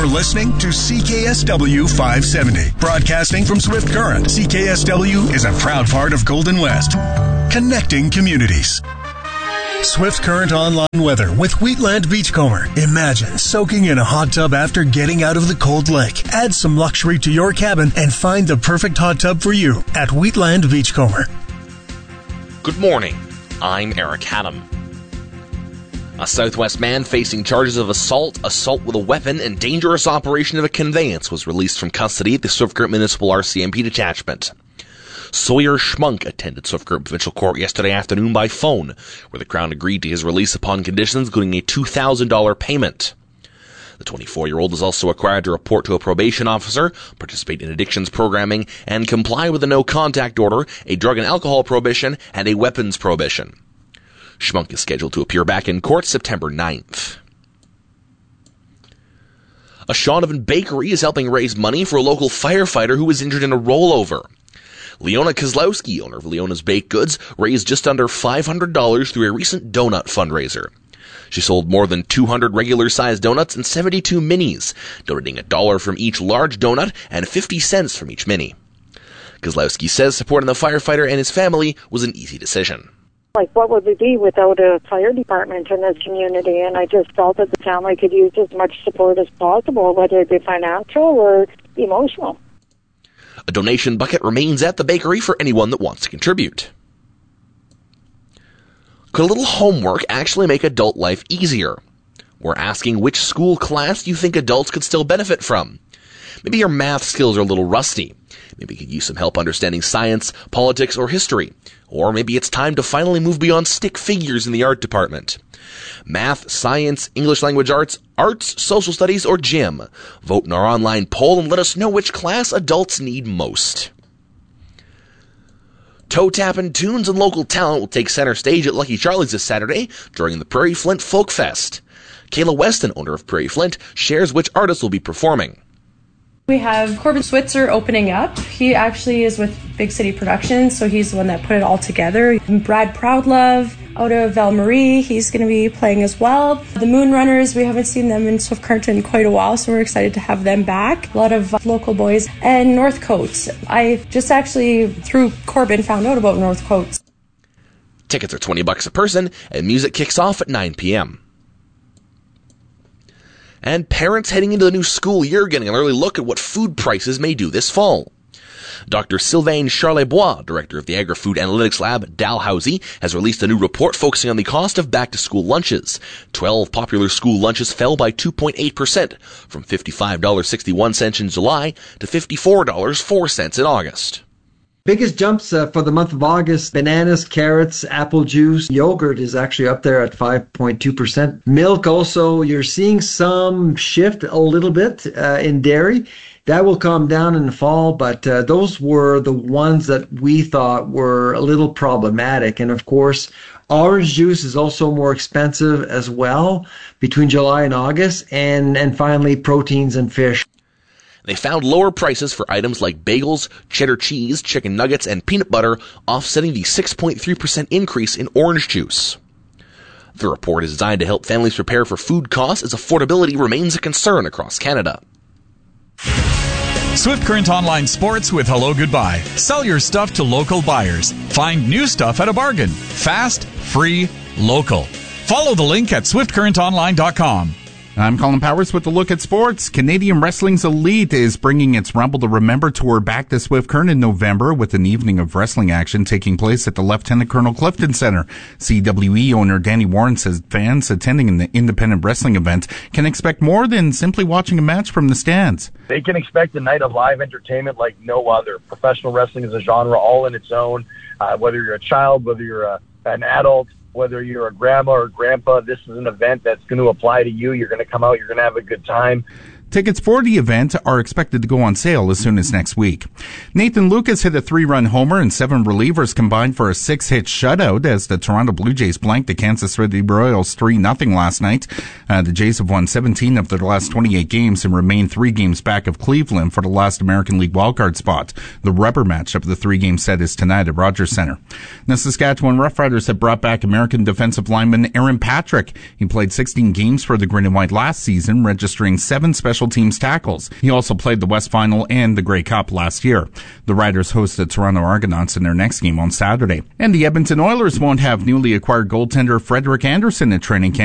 You're listening to CKSW 570. Broadcasting from Swift Current, CKSW is a proud part of Golden West. Connecting communities. Swift Current Online weather with Wheatland Beachcomber. Imagine soaking in a hot tub after getting out of the cold lake. Add some luxury to your cabin and find the perfect hot tub for you at Wheatland Beachcomber. Good morning. I'm Eric Haddam. A Southwest man facing charges of assault with a weapon, and dangerous operation of a conveyance was released from custody at the Swift Current Municipal RCMP detachment. Sawyer Schmunk attended Swift Current Provincial Court yesterday afternoon by phone, where the Crown agreed to his release upon conditions including a $2,000 payment. The 24-year-old is also required to report to a probation officer, participate in addictions programming, and comply with a no-contact order, a drug and alcohol prohibition, and a weapons prohibition. Schmunk is scheduled to appear back in court September 9th. A Shaunavon bakery is helping raise money for a local firefighter who was injured in a rollover. Leona Kozlowski, owner of Leona's Baked Goods, raised just under $500 through a recent donut fundraiser. She sold more than 200 regular-sized donuts and 72 minis, donating $1 from each large donut and 50 cents from each mini. Kozlowski says supporting the firefighter and his family was an easy decision. Like, what would we be without a fire department in this community? And I just felt that the family could use as much support as possible, whether it be financial or emotional. A donation bucket remains at the bakery for anyone that wants to contribute. Could a little homework actually make adult life easier? We're asking which school class you think adults could still benefit from. Maybe your math skills are a little rusty. Maybe you could use some help understanding science, politics, or history. Or maybe it's time to finally move beyond stick figures in the art department. Math, science, English language arts, social studies, or gym. Vote in our online poll and let us know which class adults need most. Toe-tapping tunes and local talent will take center stage at Lucky Charlie's this Saturday during the Prairie Flint Folk Fest. Kayla Weston, owner of Prairie Flint, shares which artists will be performing. We have Corbin Switzer opening up. He actually is with Big City Productions, so he's the one that put it all together. Brad Proudlove out of Val Marie, he's going to be playing as well. The Moonrunners, we haven't seen them in Swift Current in quite a while, so we're excited to have them back. A lot of local boys. And Northcote. I just actually, through Corbin, found out about Northcote. Tickets are $20 a person, and music kicks off at 9 p.m. And parents heading into the new school year getting an early look at what food prices may do this fall. Dr. Sylvain Charlebois, director of the Agri-Food Analytics Lab, Dalhousie, has released a new report focusing on the cost of back-to-school lunches. 12 popular school lunches fell by 2.8%, from $55.61 in July to $54.04 in August. Biggest jumps for the month of August: bananas, carrots, apple juice. Yogurt is actually up there at 5.2%. Milk also, you're seeing some shift a little bit in dairy. That will calm down in the fall, but those were the ones that we thought were a little problematic. And of course, orange juice is also more expensive as well between July and August. And finally, proteins and fish. They found lower prices for items like bagels, cheddar cheese, chicken nuggets, and peanut butter, offsetting the 6.3% increase in orange juice. The report is designed to help families prepare for food costs as affordability remains a concern across Canada. Swift Current Online Sports with Hello Goodbye. Sell your stuff to local buyers. Find new stuff at a bargain. Fast, free, local. Follow the link at swiftcurrentonline.com. I'm Colin Powers with a look at sports. Canadian Wrestling's Elite is bringing its Rumble to Remember tour back to Swift Current in November with an evening of wrestling action taking place at the Lieutenant Colonel Clifton Center. CWE owner Danny Warren says fans attending an independent wrestling event can expect more than simply watching a match from the stands. They can expect a night of live entertainment like no other. Professional wrestling is a genre all in its own. Whether you're a child, whether you're an adult, whether you're a grandma or grandpa, this is an event that's going to apply to you. You're going to come out, you're going to have a good time. Tickets for the event are expected to go on sale as soon as next week. Nathan Lucas hit a 3-run homer and 7 relievers combined for a 6-hit shutout as the Toronto Blue Jays blanked the Kansas City Royals 3-0 last night. The Jays have won 17 of their last 28 games and remain 3 games back of Cleveland for the last American League wildcard spot. The rubber match of the 3-game set is tonight at Rogers Centre. The Saskatchewan Roughriders have brought back American defensive lineman Aaron Patrick. He played 16 games for the Green and White last season, registering 7 special special teams tackles. He also played the West Final and the Grey Cup last year. The Riders host the Toronto Argonauts in their next game on Saturday. And the Edmonton Oilers won't have newly acquired goaltender Frederik Andersen at training camp